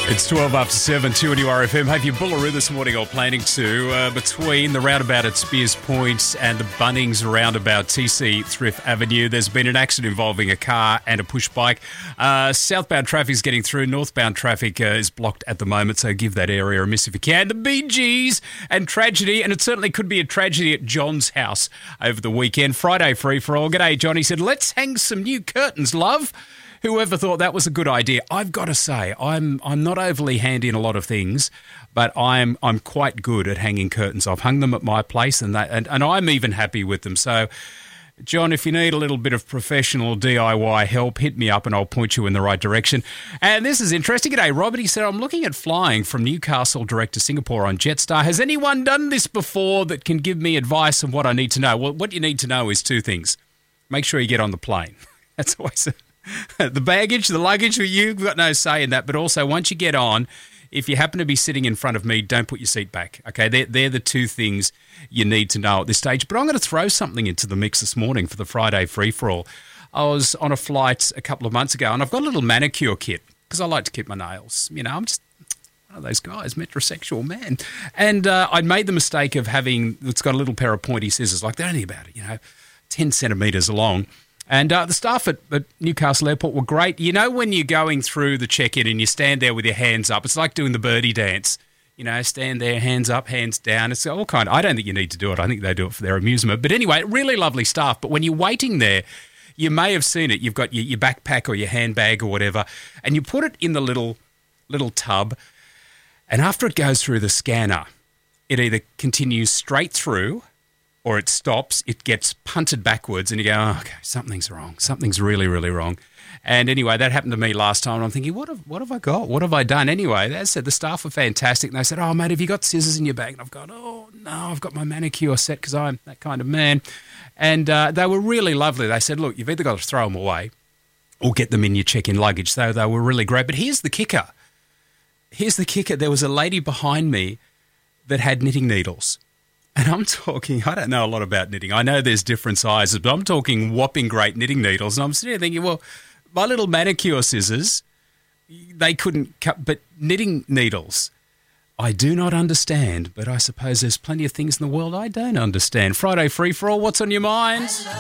It's 12 after 7, 2 at RFM. Have you Bullaroo this morning or planning to? Between the roundabout at Spears Point and the Bunnings roundabout TC Thrift Avenue, there's been an accident involving a car and a push bike. Southbound traffic is getting through. Northbound traffic is blocked at the moment, so give that area a miss if you can. The Bee Gees and tragedy, and it certainly could be a tragedy at John's house over the weekend. Friday free-for-all. G'day, John. He said, let's hang some new curtains, love. Whoever thought that was a good idea? I've got to say, I'm not overly handy in a lot of things, but I'm quite good at hanging curtains. I've hung them at my place, and I'm even happy with them. So, John, if you need a little bit of professional DIY help, hit me up and I'll point you in the right direction. And this is interesting. G'day, Robert. He said, I'm looking at flying from Newcastle direct to Singapore on Jetstar. Has anyone done this before that can give me advice on what I need to know? Well, what you need to know is two things. Make sure you get on the plane. That's always the baggage, the luggage, you've got no say in that. But also, once you get on, if you happen to be sitting in front of me, don't put your seat back. Okay, they're the two things you need to know at this stage. But I'm going to throw something into the mix this morning for the Friday free-for-all. I was on a flight a couple of months ago, and I've got a little manicure kit because I like to keep my nails. You know, I'm just one of those guys, metrosexual man. And I'd made the mistake of having, it's got a little pair of pointy scissors, like they're only about, 10 centimetres long. And the staff at Newcastle Airport were great. You know, when you're going through the check-in and you stand there with your hands up, it's like doing the birdie dance. You know, stand there, hands up, hands down. It's all kind of, I don't think you need to do it. I think they do it for their amusement. But anyway, really lovely staff. But when you're waiting there, you may have seen it. You've got your backpack or your handbag or whatever, and you put it in the little tub, and after it goes through the scanner, it either continues straight through or it stops, it gets punted backwards, and you go, oh, okay, something's wrong. Something's really, really wrong. And anyway, that happened to me last time, and I'm thinking, what have I got? What have I done? Anyway, they said the staff were fantastic, and they said, oh, mate, have you got scissors in your bag? And I've gone, oh, no, I've got my manicure set because I'm that kind of man. And they were really lovely. They said, look, you've either got to throw them away or get them in your check-in luggage. So they were really great. But here's the kicker. There was a lady behind me that had knitting needles. And I'm talking, I don't know a lot about knitting. I know there's different sizes, but I'm talking whopping great knitting needles. And I'm sitting there thinking, well, my little manicure scissors, they couldn't cut, but knitting needles, I do not understand. But I suppose there's plenty of things in the world I don't understand. Friday free-for-all, what's on your mind?